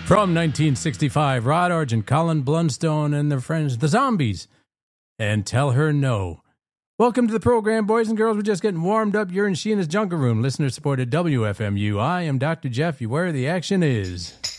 From 1965, Rod Argent, Colin Blunstone, and their friends, the Zombies, and Tell Her No. Welcome to the program, boys and girls. We're just getting warmed up. You're in Sheena's Jungle Room, listener-supported WFMU. I am Dr. Jeff, where the action is.